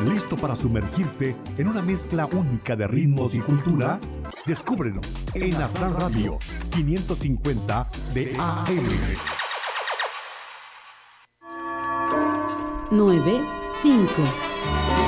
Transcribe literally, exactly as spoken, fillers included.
¿Listo para sumergirte en una mezcla única de ritmos y cultura? Descúbrelo en Astral Radio quinientos cincuenta de A M. nueve cinco.